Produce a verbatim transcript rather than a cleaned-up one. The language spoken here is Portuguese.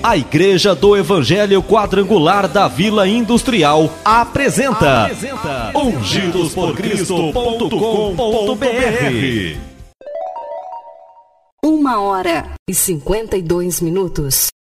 A Igreja do Evangelho Quadrangular da Vila Industrial apresenta, apresenta ungidos por cristo ponto com ponto br. Uma hora e cinquenta e dois minutos.